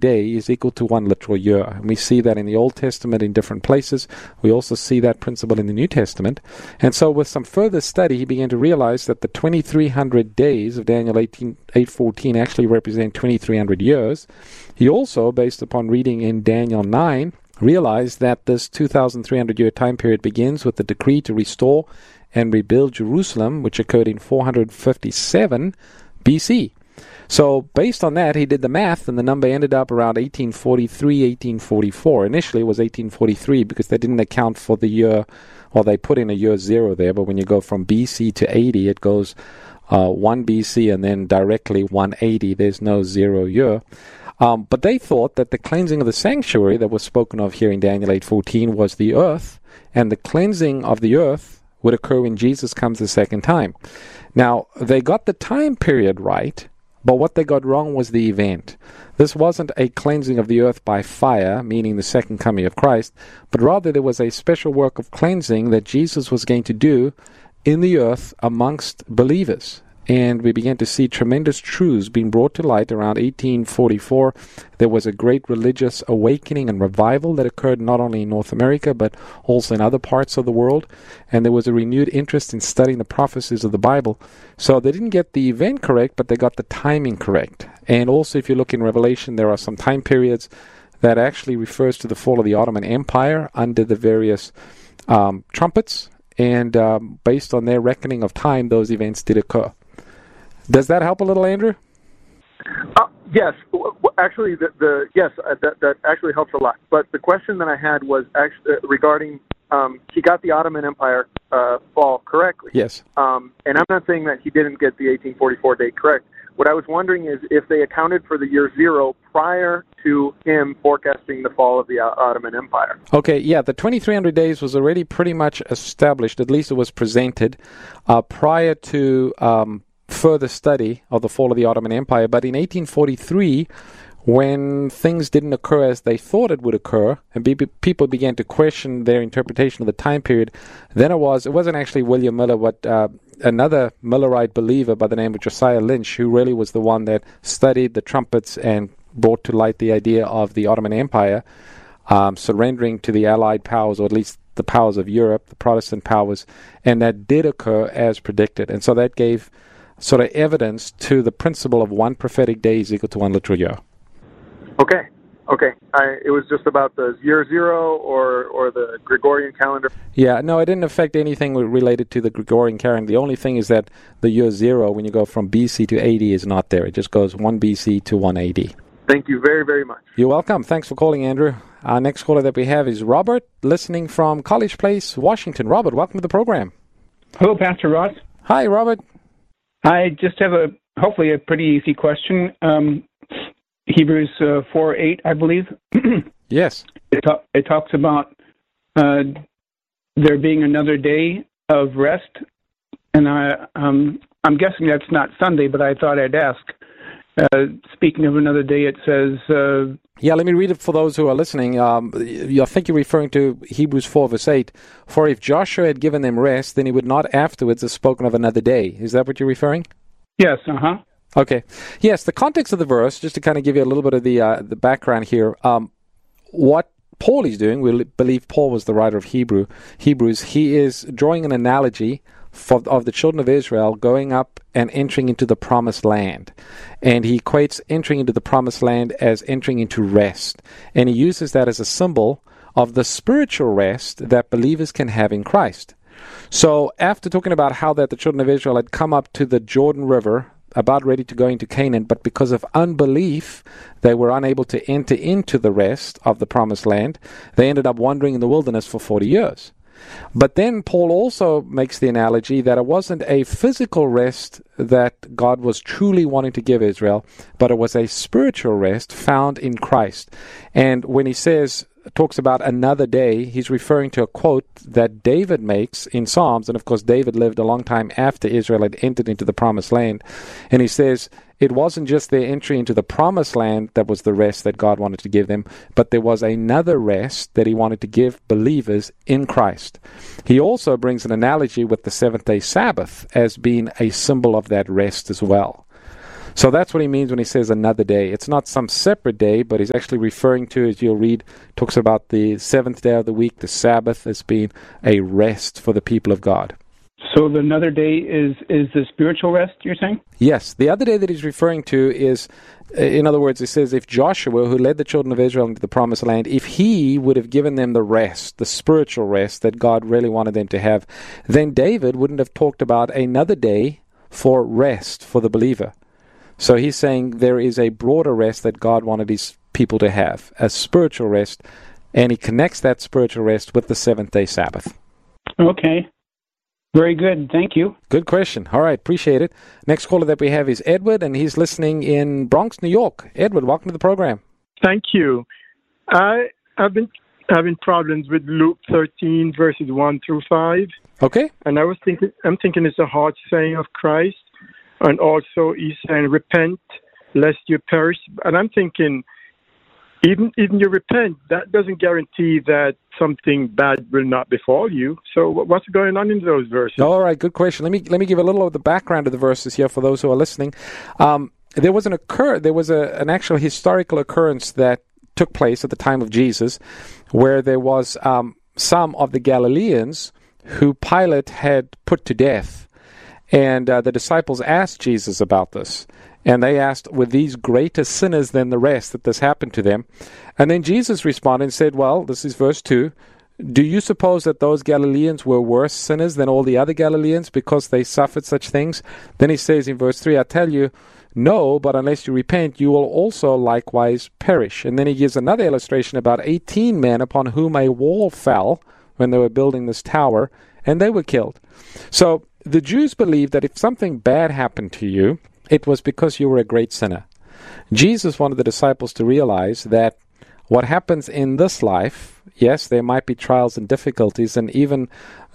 day is equal to one literal year. And we see that in the Old Testament in different places. We also see that principle in the New Testament. And so with some further study, he began to realize that the 2,300 days of Daniel 8:14 actually represent 2,300 years. He also, based upon reading in Daniel 9, realized that this 2,300-year time period begins with the decree to restore and rebuild Jerusalem, which occurred in 457 BC. So based on that, he did the math, and the number ended up around 1843, 1844. Initially, it was 1843 because they didn't account for the year, or they put in a year zero there, but when you go from BC to 80, it goes 1 BC and then directly 180. There's no zero year. But they thought that the cleansing of the sanctuary that was spoken of here in Daniel 8:14 was the earth, and the cleansing of the earth would occur when Jesus comes the second time. Now, they got the time period right, but what they got wrong was the event. This wasn't a cleansing of the earth by fire, meaning the second coming of Christ, but rather there was a special work of cleansing that Jesus was going to do in the earth amongst believers. And we began to see tremendous truths being brought to light around 1844. There was a great religious awakening and revival that occurred not only in North America, but also in other parts of the world. And there was a renewed interest in studying the prophecies of the Bible. So they didn't get the event correct, but they got the timing correct. And also, if you look in Revelation, there are some time periods that actually refers to the fall of the Ottoman Empire under the various trumpets. And based on their reckoning of time, those events did occur. Does that help a little, Andrew? Yes. Actually, that actually helps a lot. But the question that I had was actually regarding he got the Ottoman Empire fall correctly. Yes. And I'm not saying that he didn't get the 1844 date correct. What I was wondering is if they accounted for the year zero prior to him forecasting the fall of the Ottoman Empire. Okay, yeah, the 2,300 days was already pretty much established, at least it was presented, prior to further study of the fall of the Ottoman Empire. But in 1843, when things didn't occur as they thought it would occur, and people began to question their interpretation of the time period, then it wasn't actually William Miller, but another Millerite believer by the name of Josiah Lynch, who really was the one that studied the trumpets and brought to light the idea of the Ottoman Empire surrendering to the Allied powers, or at least the powers of Europe, the Protestant powers, and that did occur as predicted. And so that gave sort of evidence to the principle of one prophetic day is equal to one literal year. Okay. It was just about the year zero or the Gregorian calendar. Yeah, no, it didn't affect anything related to the Gregorian calendar. The only thing is that the year zero, when you go from BC to 80, is not there. It just goes 1 BC to 180. Thank you very, very much. You're welcome. Thanks for calling, Andrew. Our next caller that we have is Robert, listening from College Place, Washington. Robert, welcome to the program. Hello, Pastor Ross. Hi, Robert. I just have hopefully a pretty easy question. Hebrews 4:8, I believe. Yes. It talks about there being another day of rest, and I'm guessing that's not Sunday, but I thought I'd ask. Speaking of another day, it says... Yeah, let me read it for those who are listening. I think you're referring to Hebrews 4, verse 8. For if Joshua had given them rest, then he would not afterwards have spoken of another day. Is that what you're referring? Yes, Okay. Yes, the context of the verse, just to kind of give you a little bit of the background here, what Paul is doing, we believe Paul was the writer of Hebrews, he is drawing an analogy of the children of Israel going up and entering into the promised land. And he equates entering into the promised land as entering into rest. And he uses that as a symbol of the spiritual rest that believers can have in Christ. So after talking about how that the children of Israel had come up to the Jordan River, about ready to go into Canaan, but because of unbelief, they were unable to enter into the rest of the promised land. They ended up wandering in the wilderness for 40 years. But then Paul also makes the analogy that it wasn't a physical rest that God was truly wanting to give Israel, but it was a spiritual rest found in Christ. And when he talks about another day, he's referring to a quote that David makes in Psalms. And of course, David lived a long time after Israel had entered into the promised land. And he says, it wasn't just their entry into the promised land that was the rest that God wanted to give them, but there was another rest that he wanted to give believers in Christ. He also brings an analogy with the seventh-day Sabbath as being a symbol of that rest as well. So that's what he means when he says another day. It's not some separate day, but he's actually referring to, as you'll read, talks about the seventh day of the week, the Sabbath, as being a rest for the people of God. So the another day is the spiritual rest, you're saying? Yes. The other day that he's referring to is, in other words, he says, if Joshua, who led the children of Israel into the promised land, if he would have given them the rest, the spiritual rest that God really wanted them to have, then David wouldn't have talked about another day for rest for the believer. So he's saying there is a broader rest that God wanted his people to have, a spiritual rest, and he connects that spiritual rest with the seventh-day Sabbath. Okay. Very good. Thank you. Good question. All right. Appreciate it. Next caller that we have is Edward, and he's listening in Bronx, New York. Edward, welcome to the program. Thank you. I've been having problems with Luke 13, verses 1 through 5. Okay. And I'm thinking it's a hard saying of Christ. And also he's saying, repent, lest you perish. And I'm thinking, even you repent, that doesn't guarantee that something bad will not befall you. So what's going on in those verses? All right, good question. Let me give a little of the background of the verses here for those who are listening. There was an actual historical occurrence that took place at the time of Jesus, where there was some of the Galileans who Pilate had put to death. And the disciples asked Jesus about this. And they asked, were these greater sinners than the rest that this happened to them? And then Jesus responded and said, well, this is verse 2. Do you suppose that those Galileans were worse sinners than all the other Galileans because they suffered such things? Then he says in verse 3, I tell you, no, but unless you repent, you will also likewise perish. And then he gives another illustration about 18 men upon whom a wall fell when they were building this tower, and they were killed. So the Jews believed that if something bad happened to you, it was because you were a great sinner. Jesus wanted the disciples to realize that what happens in this life, yes, there might be trials and difficulties, and even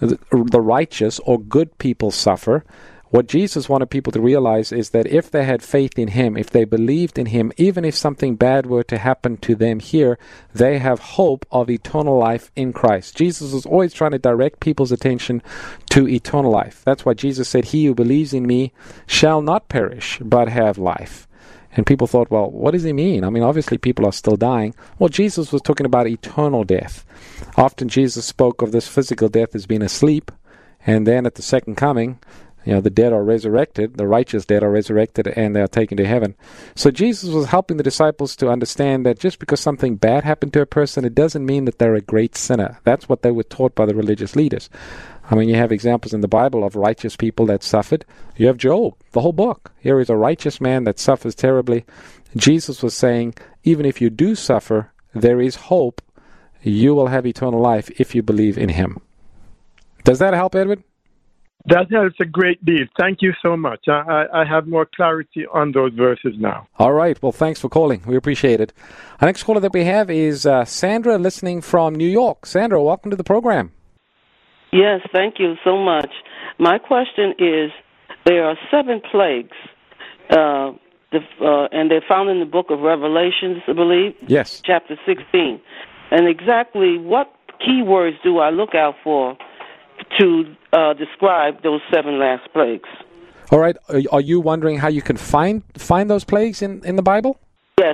the righteous or good people suffer. What Jesus wanted people to realize is that if they had faith in Him, if they believed in Him, even if something bad were to happen to them here, they have hope of eternal life in Christ. Jesus was always trying to direct people's attention to eternal life. That's why Jesus said, he who believes in me shall not perish, but have life. And people thought, well, what does he mean? I mean, obviously people are still dying. Well, Jesus was talking about eternal death. Often Jesus spoke of this physical death as being asleep, and then at the second coming, the dead are resurrected, the righteous dead are resurrected, and they are taken to heaven. So Jesus was helping the disciples to understand that just because something bad happened to a person, it doesn't mean that they're a great sinner. That's what they were taught by the religious leaders. I mean, you have examples in the Bible of righteous people that suffered. You have Job, the whole book. Here is a righteous man that suffers terribly. Jesus was saying, even if you do suffer, there is hope. You will have eternal life if you believe in Him. Does that help, Edward? That helps a great deal. Thank you so much. I have more clarity on those verses now. All right. Well, thanks for calling. We appreciate it. Our next caller that we have is Sandra, listening from New York. Sandra, welcome to the program. Yes, thank you so much. My question is, there are 7 plagues, and they're found in the book of Revelations, I believe. Yes. Chapter 16. And exactly what keywords do I look out for to describe those 7 last plagues? All right. Are you wondering how you can find those plagues in the Bible? Yes,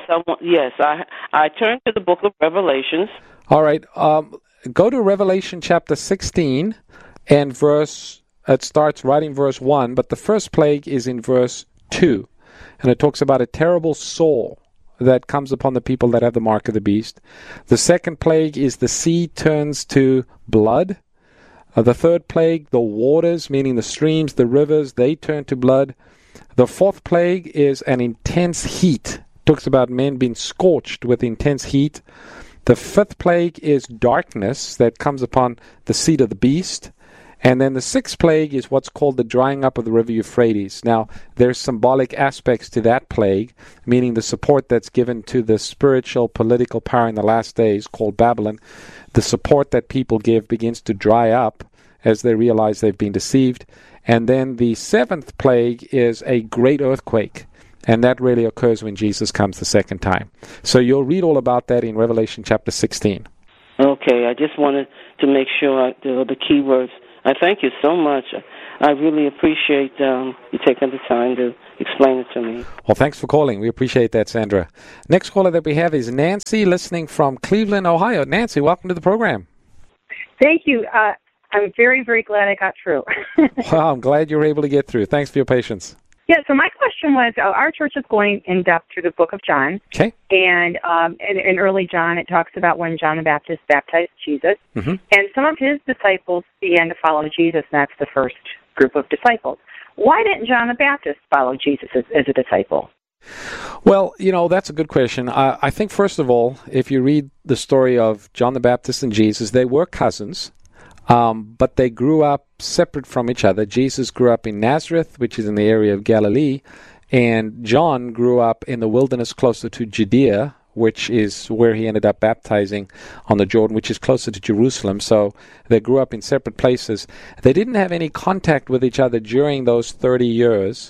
I turn to the book of Revelations. All right. Go to Revelation chapter 16 and it starts right in verse 1, but the first plague is in verse 2. And it talks about a terrible sore that comes upon the people that have the mark of the beast. The second plague is the sea turns to blood. The third plague, the waters, meaning the streams, the rivers, they turn to blood. The fourth plague is an intense heat. It talks about men being scorched with intense heat. The fifth plague is darkness that comes upon the seed of the beast. And then the sixth plague is what's called the drying up of the river Euphrates. Now, there's symbolic aspects to that plague, meaning the support that's given to the spiritual, political power in the last days called Babylon. The support that people give begins to dry up as they realize they've been deceived. And then the seventh plague is a great earthquake. And that really occurs when Jesus comes the second time. So you'll read all about that in Revelation chapter 16. Okay, I just wanted to make sure the key words. I thank you so much. I really appreciate you taking the time to explain it to me. Well, thanks for calling. We appreciate that, Sandra. Next caller that we have is Nancy, listening from Cleveland, Ohio. Nancy, welcome to the program. Thank you. I'm very, very glad I got through. Well, I'm glad you were able to get through. Thanks for your patience. Yeah, so my question was, our church is going in depth through the book of John. Okay. And in early John, it talks about when John the Baptist baptized Jesus. Mm-hmm. And some of his disciples began to follow Jesus, and that's the first group of disciples. Why didn't John the Baptist follow Jesus as a disciple? Well, that's a good question. I think, first of all, if you read the story of John the Baptist and Jesus, they were cousins, but they grew up separate from each other. Jesus grew up in Nazareth, which is in the area of Galilee, and John grew up in the wilderness closer to Judea, which is where he ended up baptizing on the Jordan, which is closer to Jerusalem. So they grew up in separate places. They didn't have any contact with each other during those 30 years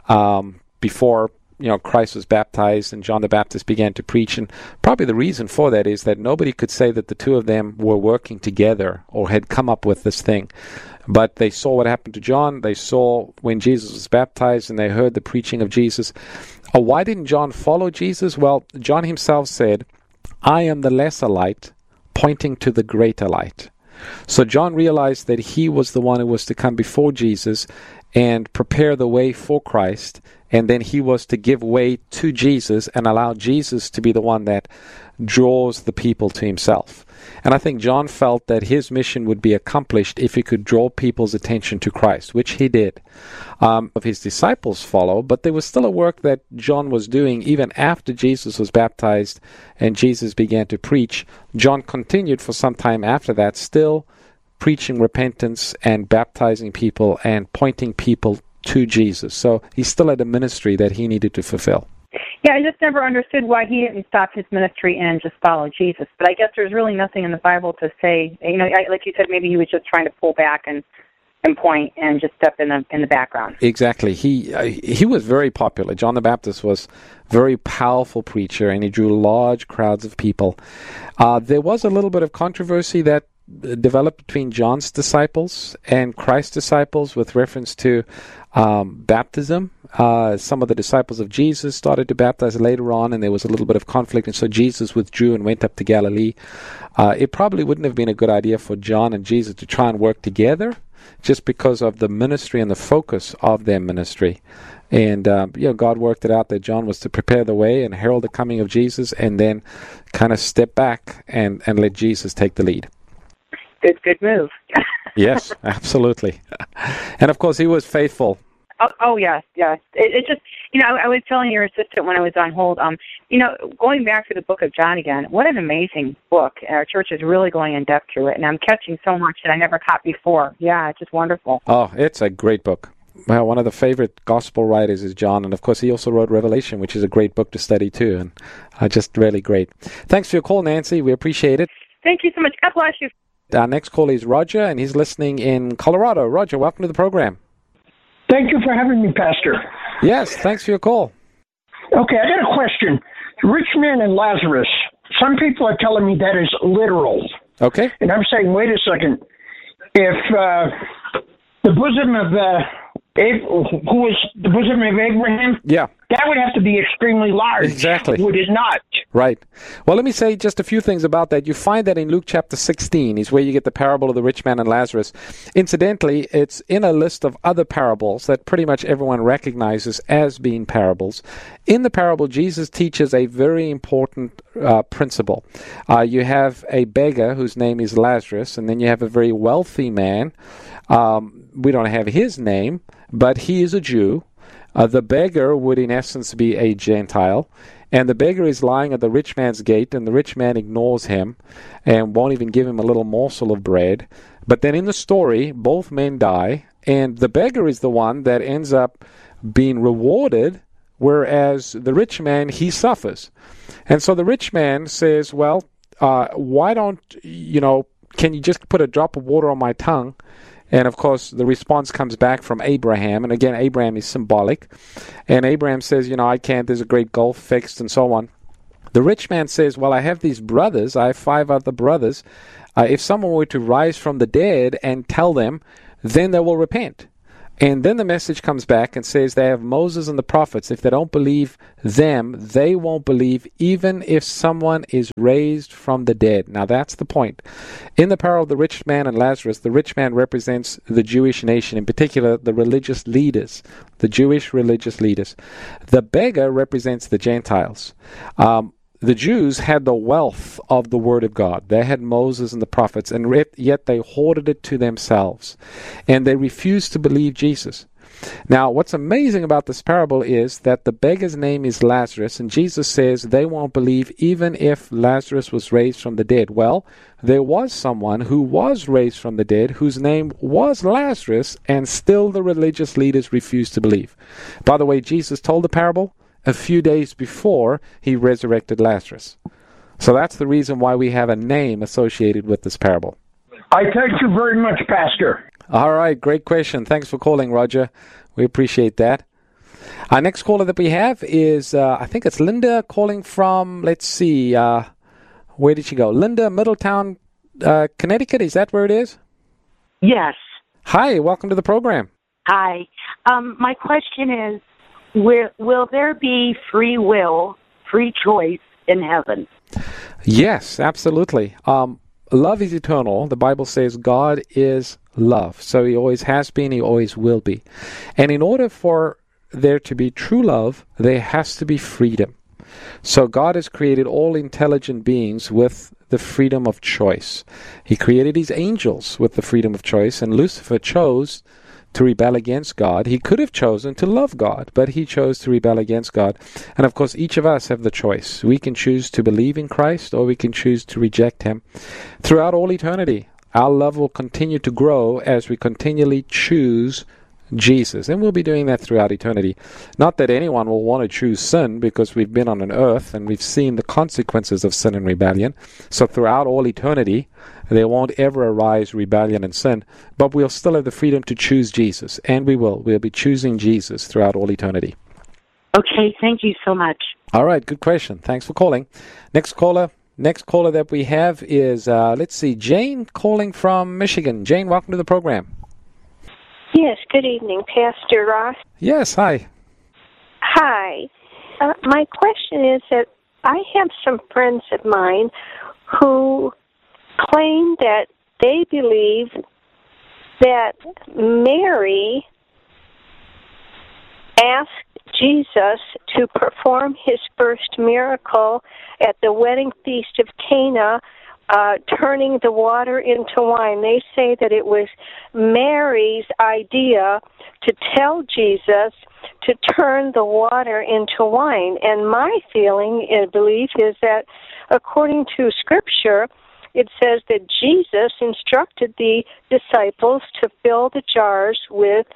before Christ was baptized and John the Baptist began to preach. And probably the reason for that is that nobody could say that the two of them were working together or had come up with this thing. But they saw what happened to John. They saw when Jesus was baptized, and they heard the preaching of Jesus. Why didn't John follow Jesus? Well, John himself said, "I am the lesser light, pointing to the greater light." So John realized that he was the one who was to come before Jesus and prepare the way for Christ, and then he was to give way to Jesus and allow Jesus to be the one that draws the people to himself. And I think John felt that his mission would be accomplished if he could draw people's attention to Christ, which he did. Of his disciples followed, but there was still a work that John was doing even after Jesus was baptized and Jesus began to preach. John continued for some time after that, still preaching repentance and baptizing people and pointing people to Jesus. So he still had a ministry that he needed to fulfill. Yeah, I just never understood why he didn't stop his ministry and just follow Jesus. But I guess there's really nothing in the Bible to say, like you said, maybe he was just trying to pull back and point and just step in the background. Exactly. He was very popular. John the Baptist was a very powerful preacher, and he drew large crowds of people. There was a little bit of controversy that developed between John's disciples and Christ's disciples with reference to baptism. Some of the disciples of Jesus started to baptize later on, and there was a little bit of conflict, and so Jesus withdrew and went up to Galilee. It probably wouldn't have been a good idea for John and Jesus to try and work together, just because of the ministry and the focus of their ministry. And God worked it out that John was to prepare the way and herald the coming of Jesus, and then kind of step back and let Jesus take the lead. Good move. Yes, absolutely. And of course, he was faithful. Oh yes. It just, I was telling your assistant when I was on hold, going back to the book of John again, what an amazing book. Our church is really going in depth through it, and I'm catching so much that I never caught before. Yeah, it's just wonderful. Oh, it's a great book. Well, one of the favorite gospel writers is John, and of course he also wrote Revelation, which is a great book to study too, and just really great. Thanks for your call, Nancy. We appreciate it. Thank you so much. God bless you. Our next call is Roger, and he's listening in Colorado. Roger, welcome to the program. Thank you for having me, Pastor. Yes, thanks for your call. Okay, I got a question. Rich man and Lazarus. Some people are telling me that is literal. Okay. And I'm saying, wait a second. If the bosom of who was the bosom of Abraham? Yeah. That would have to be extremely large. Exactly. Would it not? Right. Well, let me say just a few things about that. You find that in Luke chapter 16 is where you get the parable of the rich man and Lazarus. Incidentally, it's in a list of other parables that pretty much everyone recognizes as being parables. In the parable, Jesus teaches a very important principle. You have a beggar whose name is Lazarus, and then you have a very wealthy man. We don't have his name, but he is a Jew. The beggar would, in essence, be a Gentile. And the beggar is lying at the rich man's gate, and the rich man ignores him and won't even give him a little morsel of bread. But then in the story, both men die, and the beggar is the one that ends up being rewarded, whereas the rich man, he suffers. And so the rich man says, well, why don't, can you just put a drop of water on my tongue? And, of course, the response comes back from Abraham. And, again, Abraham is symbolic. And Abraham says, I can't. There's a great gulf fixed and so on. The rich man says, well, I have these brothers. I have 5 other brothers. If someone were to rise from the dead and tell them, then they will repent. And then the message comes back and says they have Moses and the prophets. If they don't believe them, they won't believe even if someone is raised from the dead. Now that's the point. In the parable of the rich man and Lazarus, the rich man represents the Jewish nation, in particular the religious leaders, the Jewish religious leaders. The beggar represents the Gentiles. The Jews had the wealth of the Word of God. They had Moses and the prophets, and yet they hoarded it to themselves. And they refused to believe Jesus. Now, what's amazing about this parable is that the beggar's name is Lazarus, and Jesus says they won't believe even if Lazarus was raised from the dead. Well, there was someone who was raised from the dead, whose name was Lazarus, and still the religious leaders refused to believe. By the way, Jesus told the parable a few days before he resurrected Lazarus. So that's the reason why we have a name associated with this parable. I thank you very much, Pastor. All right, great question. Thanks for calling, Roger. We appreciate that. Our next caller that we have is, I think it's Linda calling from, let's see, where did she go? Linda, Middletown, Connecticut, is that where it is? Yes. Hi, welcome to the program. Hi. My question is, will there be free will, free choice in heaven? Yes, absolutely. Love is eternal. The Bible says God is love. So he always has been, he always will be. And in order for there to be true love, there has to be freedom. So God has created all intelligent beings with the freedom of choice. He created his angels with the freedom of choice, and Lucifer chose to rebel against God. He could have chosen to love God, but he chose to rebel against God. And of course, each of us have the choice. We can choose to believe in Christ, or we can choose to reject him. Throughout all eternity, our love will continue to grow as we continually choose Jesus. And we'll be doing that throughout eternity. Not that anyone will want to choose sin, because we've been on an earth and we've seen the consequences of sin and rebellion. So throughout all eternity, there won't ever arise rebellion and sin, but we'll still have the freedom to choose Jesus. And we will. We'll be choosing Jesus throughout all eternity. Okay, thank you so much. All right, good question. Thanks for calling. Next caller that we have is, let's see, Jane calling from Michigan. Jane, welcome to the program. Yes, good evening, Pastor Ross. Yes, hi. Hi. My question is that I have some friends of mine who claim that they believe that Mary asked Jesus to perform his first miracle at the wedding feast of Cana, turning the water into wine. They say that it was Mary's idea to tell Jesus to turn the water into wine. And my feeling and belief is that according to Scripture, it says that Jesus instructed the disciples to fill the jars with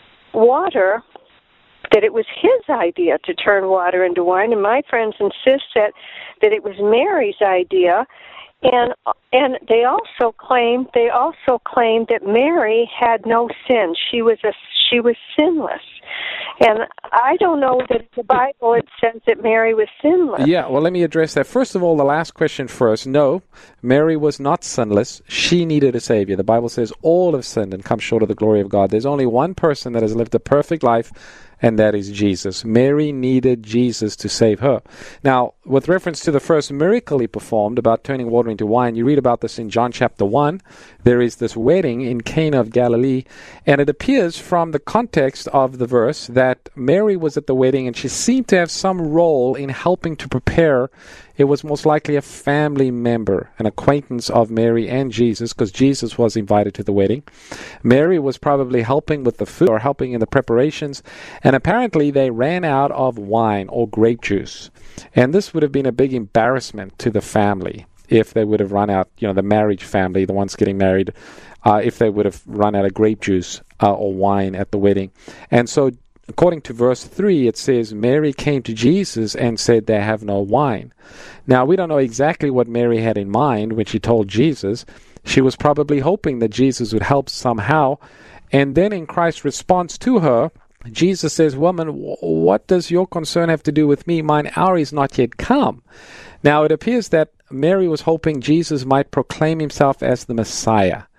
water, that it was his idea to turn water into wine. And my friends insist that it was Mary's idea. And they also claim that Mary had no sin. She was sinless. And I don't know that in the Bible it says that Mary was sinless. Yeah, well, let me address that. First of all, the last question first. No, Mary was not sinless. She needed a Savior. The Bible says all have sinned and come short of the glory of God. There's only one person that has lived a perfect life, and that is Jesus. Mary needed Jesus to save her. Now, with reference to the first miracle he performed about turning water into wine, you read about this in John chapter 1. There is this wedding in Cana of Galilee, and it appears from the context of the verse that Mary was at the wedding, and she seemed to have some role in helping to prepare. It was most likely a family member, an acquaintance of Mary and Jesus, because Jesus was invited to the wedding. Mary was probably helping with the food or helping in the preparations, and apparently they ran out of wine or grape juice. And this would have been a big embarrassment to the family if they would have run out, the marriage family, the ones getting married, if they would have run out of grape juice or wine at the wedding. And so according to verse 3, it says, Mary came to Jesus and said, they have no wine. Now, we don't know exactly what Mary had in mind when she told Jesus. She was probably hoping that Jesus would help somehow. And then in Christ's response to her, Jesus says, woman, what does your concern have to do with me? Mine hour is not yet come. Now, it appears that Mary was hoping Jesus might proclaim himself as the Messiah.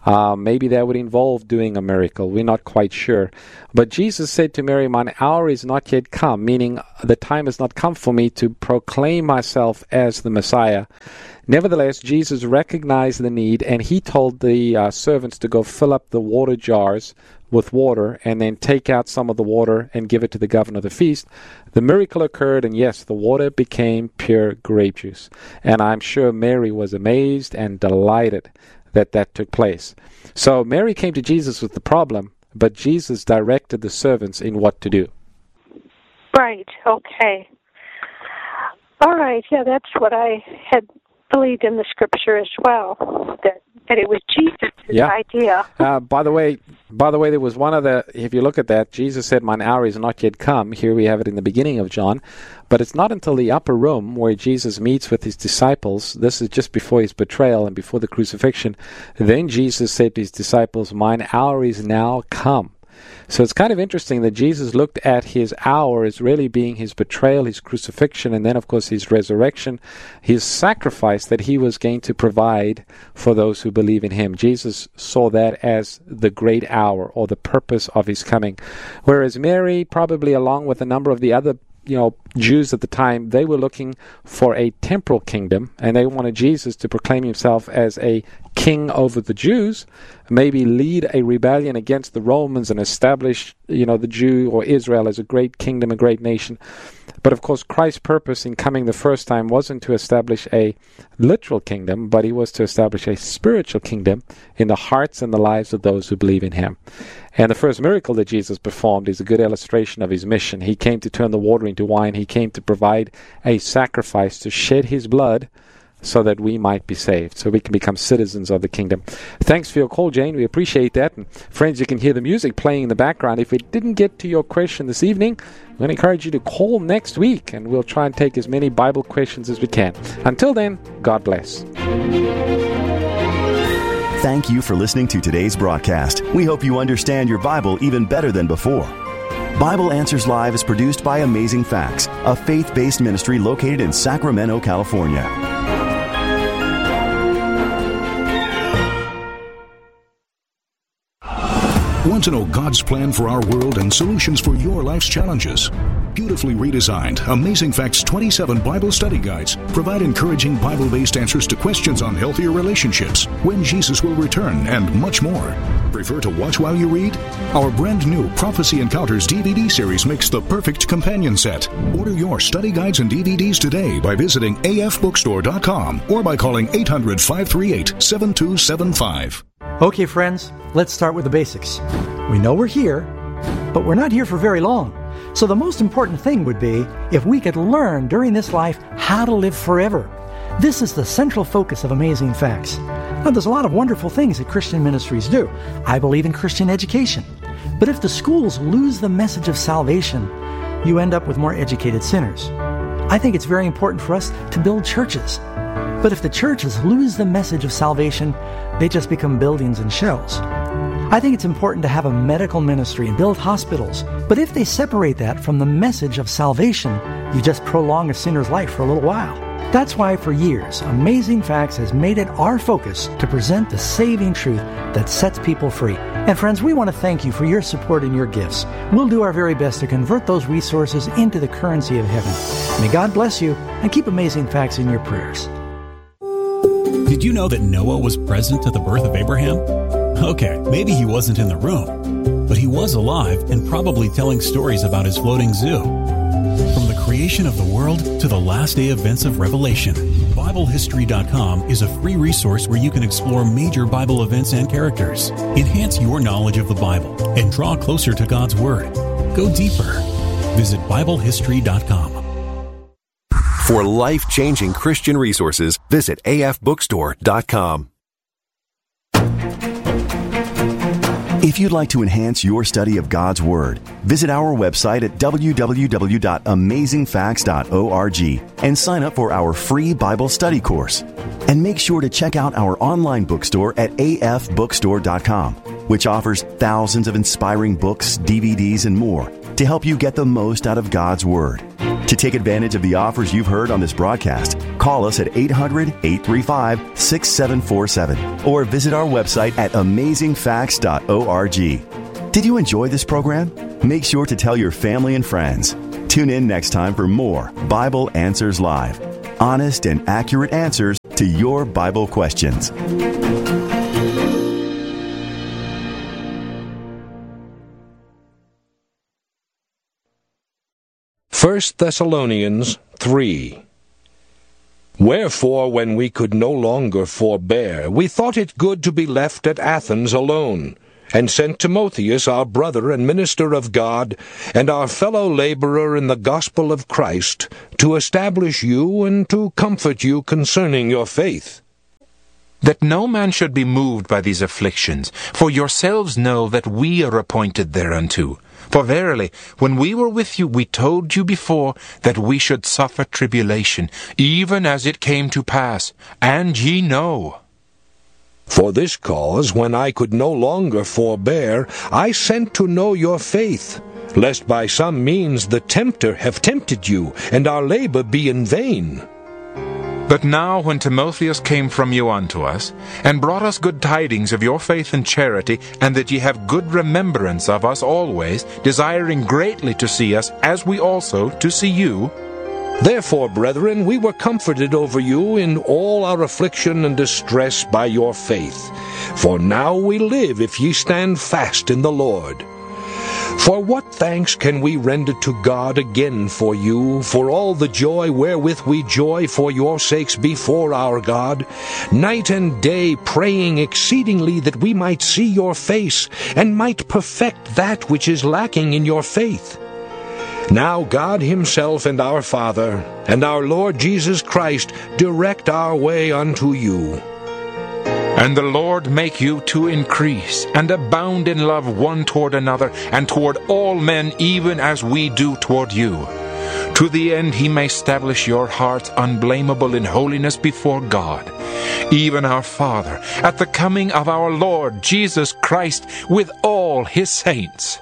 Maybe that would involve doing a miracle. We're not quite sure. But Jesus said to Mary, "Mine hour is not yet come," meaning the time has not come for me to proclaim myself as the Messiah. Nevertheless, Jesus recognized the need, and he told the servants to go fill up the water jars with water and then take out some of the water and give it to the governor of the feast. The miracle occurred, and yes, the water became pure grape juice. And I'm sure Mary was amazed and delighted that took place. So Mary came to Jesus with the problem, but Jesus directed the servants in what to do. Right, okay. All right, yeah, that's what I had believed in the scripture as well, that it was Jesus' idea. By the way, there was one of the, if you look at that, Jesus said, "Mine hour is not yet come." Here we have it in the beginning of John. But it's not until the upper room where Jesus meets with his disciples. This is just before his betrayal and before the crucifixion. Then Jesus said to his disciples, "Mine hour is now come." So it's kind of interesting that Jesus looked at his hour as really being his betrayal, his crucifixion, and then, of course, his resurrection, his sacrifice that he was going to provide for those who believe in him. Jesus saw that as the great hour or the purpose of his coming. Whereas Mary, probably along with a number of the other Jews at the time, they were looking for a temporal kingdom, and they wanted Jesus to proclaim himself as a king over the Jews, maybe lead a rebellion against the Romans and establish, the Jew or Israel as a great kingdom, a great nation. But of course, Christ's purpose in coming the first time wasn't to establish a literal kingdom, but he was to establish a spiritual kingdom in the hearts and the lives of those who believe in him. And the first miracle that Jesus performed is a good illustration of his mission. He came to turn the water into wine. He came to provide a sacrifice to shed his blood so that we might be saved, so we can become citizens of the kingdom. Thanks for your call, Jane. We appreciate that. And friends, you can hear the music playing in the background. If we didn't get to your question this evening, I'm going to encourage you to call next week, and we'll try and take as many Bible questions as we can. Until then, God bless. Thank you for listening to today's broadcast. We hope you understand your Bible even better than before. Bible Answers Live is produced by Amazing Facts, a faith-based ministry located in Sacramento, California. Want to know God's plan for our world and solutions for your life's challenges? Beautifully redesigned, Amazing Facts 27 Bible study guides provide encouraging Bible-based answers to questions on healthier relationships, when Jesus will return, and much more. Prefer to watch while you read? Our brand new Prophecy Encounters DVD series makes the perfect companion set. Order your study guides and DVDs today by visiting afbookstore.com or by calling 800-538-7275. Okay, friends, let's start with the basics. We know we're here, but we're not here for very long. So the most important thing would be if we could learn during this life how to live forever. This is the central focus of Amazing Facts. Now, there's a lot of wonderful things that Christian ministries do. I believe in Christian education. But if the schools lose the message of salvation, you end up with more educated sinners. I think it's very important for us to build churches. But if the churches lose the message of salvation, they just become buildings and shells. I think it's important to have a medical ministry and build hospitals. But if they separate that from the message of salvation, you just prolong a sinner's life for a little while. That's why for years, Amazing Facts has made it our focus to present the saving truth that sets people free. And friends, we want to thank you for your support and your gifts. We'll do our very best to convert those resources into the currency of heaven. May God bless you and keep Amazing Facts in your prayers. Did you know that Noah was present at the birth of Abraham? Okay, maybe he wasn't in the room, but he was alive and probably telling stories about his floating zoo. From the creation of the world to the last day events of Revelation, BibleHistory.com is a free resource where you can explore major Bible events and characters, enhance your knowledge of the Bible, and draw closer to God's Word. Go deeper. Visit BibleHistory.com. For life-changing Christian resources, visit afbookstore.com. If you'd like to enhance your study of God's Word, visit our website at www.amazingfacts.org and sign up for our free Bible study course. And make sure to check out our online bookstore at afbookstore.com, which offers thousands of inspiring books, DVDs, and more to help you get the most out of God's Word. To take advantage of the offers you've heard on this broadcast, call us at 800-835-6747 or visit our website at amazingfacts.org. Did you enjoy this program? Make sure to tell your family and friends. Tune in next time for more Bible Answers Live. Honest and accurate answers to your Bible questions. 1 Thessalonians 3. Wherefore, when we could no longer forbear, we thought it good to be left at Athens alone, and sent Timotheus, our brother and minister of God, and our fellow laborer in the gospel of Christ, to establish you and to comfort you concerning your faith. That no man should be moved by these afflictions, for yourselves know that we are appointed thereunto. For verily, when we were with you, we told you before that we should suffer tribulation, even as it came to pass, and ye know. For this cause, when I could no longer forbear, I sent to know your faith, lest by some means the tempter have tempted you, and our labor be in vain. But now when Timotheus came from you unto us, and brought us good tidings of your faith and charity, and that ye have good remembrance of us always, desiring greatly to see us, as we also to see you, therefore, brethren, we were comforted over you in all our affliction and distress by your faith. For now we live if ye stand fast in the Lord. For what thanks can we render to God again for you, for all the joy wherewith we joy for your sakes before our God, night and day praying exceedingly that we might see your face, and might perfect that which is lacking in your faith? Now God himself and our Father, and our Lord Jesus Christ, direct our way unto you. And the Lord make you to increase, and abound in love one toward another, and toward all men, even as we do toward you. To the end he may establish your hearts unblameable in holiness before God, even our Father, at the coming of our Lord Jesus Christ with all his saints.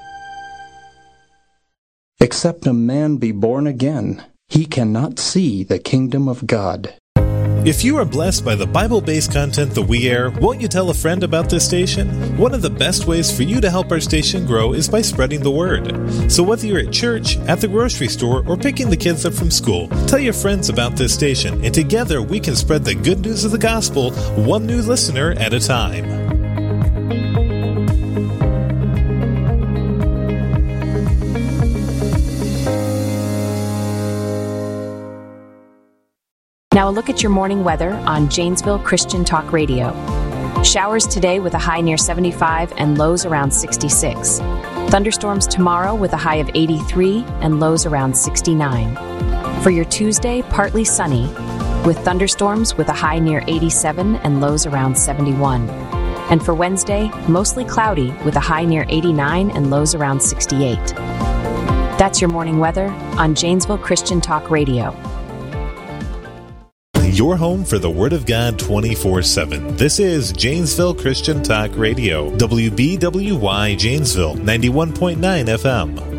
Except a man be born again, he cannot see the kingdom of God. If you are blessed by the Bible-based content that we air, won't you tell a friend about this station? One of the best ways for you to help our station grow is by spreading the word. So whether you're at church, at the grocery store, or picking the kids up from school, tell your friends about this station, and together we can spread the good news of the gospel, one new listener at a time. Now a look at your morning weather on Janesville Christian Talk Radio. Showers today with a high near 75 and lows around 66. Thunderstorms tomorrow with a high of 83 and lows around 69. For your Tuesday, partly sunny with thunderstorms with a high near 87 and lows around 71. And for Wednesday, mostly cloudy with a high near 89 and lows around 68. That's your morning weather on Janesville Christian Talk Radio. Your home for the Word of God 24/7. This is Janesville Christian Talk Radio, WBWY Janesville, 91.9 FM.